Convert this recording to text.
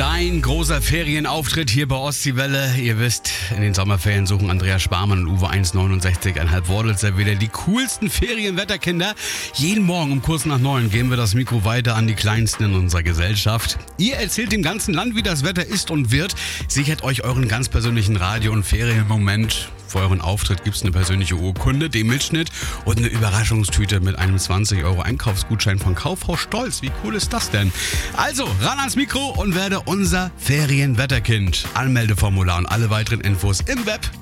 Dein großer Ferienauftritt hier bei Ostseewelle. Ihr wisst, in den Sommerferien suchen Andreas Sparmann und Uwe 169,5 Wordelser wieder die coolsten Ferienwetterkinder. Jeden Morgen um kurz nach 9 geben wir das Mikro weiter an die Kleinsten in unserer Gesellschaft. Ihr erzählt dem ganzen Land, wie das Wetter ist und wird. Sichert euch euren ganz persönlichen Radio- und Ferienmoment. Für euren Auftritt gibt es eine persönliche Urkunde, den Milchschnitt und eine Überraschungstüte mit einem 20 € Einkaufsgutschein von Kaufhaus Stolz. Wie cool ist das denn? Also, ran ans Mikro und werde unser Ferienwetterkind. Anmeldeformular und alle weiteren Infos im Web